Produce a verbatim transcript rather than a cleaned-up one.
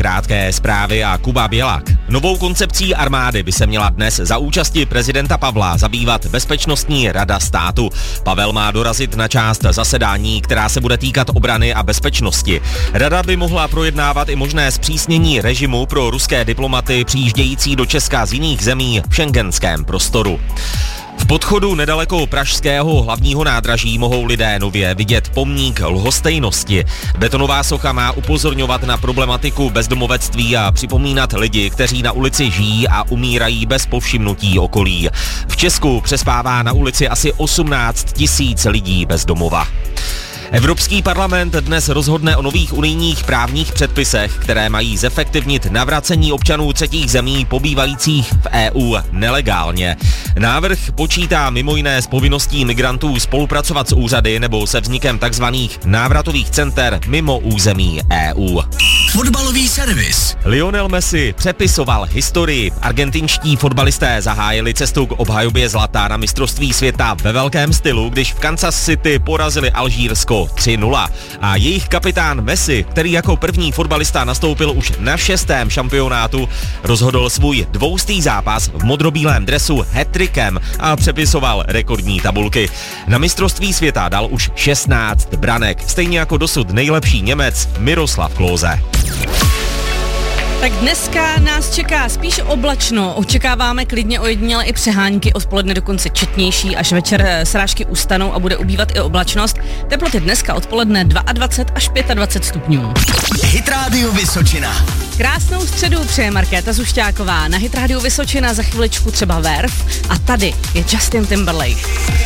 Krátké zprávy a Kuba Bělak. Novou koncepcí armády by se měla dnes za účasti prezidenta Pavla zabývat Bezpečnostní rada státu. Pavel má dorazit na část zasedání, která se bude týkat obrany a bezpečnosti. Rada by mohla projednávat i možné zpřísnění režimu pro ruské diplomaty přijíždějící do Česka z jiných zemí v schengenském prostoru. V podchodu nedaleko pražského hlavního nádraží mohou lidé nově vidět pomník lhostejnosti. Betonová socha má upozorňovat na problematiku bezdomovectví a připomínat lidi, kteří na ulici žijí a umírají bez povšimnutí okolí. V Česku přespává na ulici asi osmnáct tisíc lidí bez domova. Evropský parlament dnes rozhodne o nových unijních právních předpisech, které mají zefektivnit navracení občanů třetích zemí pobývajících v E U nelegálně. Návrh počítá mimo jiné s povinností migrantů spolupracovat s úřady nebo se vznikem tzv. Návratových center mimo území E U. Fotbalový servis. Lionel Messi přepisoval historii. Argentinští fotbalisté zahájili cestu k obhajobě zlata na mistrovství světa ve velkém stylu, když v Kansas City porazili Alžírsko tři nula. A jejich kapitán Messi, který jako první fotbalista nastoupil už na šestém šampionátu, rozhodl svůj dvoustý zápas v modrobílém dresu hat-trickem a přepisoval rekordní tabulky. Na mistrovství světa dal už šestnáct branek, stejně jako dosud nejlepší Němec Miroslav Klose. Tak dneska nás čeká spíš oblačno, očekáváme klidně ojediněle i přehánky, odpoledne dokonce četnější, až večer srážky ustanou a bude ubývat i oblačnost. Teploty dneska odpoledne dvacet dva až dvacet pět stupňů. Hit Radio Vysočina. Krásnou středu přeje Markéta Zušťáková. Na Hit Radio Vysočina za chviličku třeba Verve a tady je Justin Timberlake.